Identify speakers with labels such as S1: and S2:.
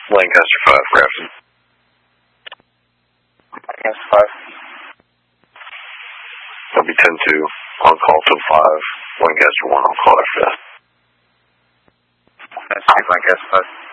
S1: Lancaster 5, Grafton.
S2: Lancaster 5.
S1: That'll be 10-2, on call till 5, Lancaster 1, on call after that.
S2: Lancaster 5.